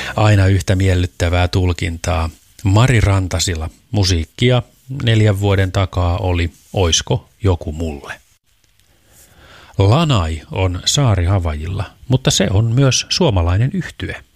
Aina yhtä miellyttävää tulkintaa. Mari Rantasila, musiikkia 4 vuoden takaa oli Oisko joku mulle. Lanai on saari Havajilla, mutta se on myös suomalainen yhtye.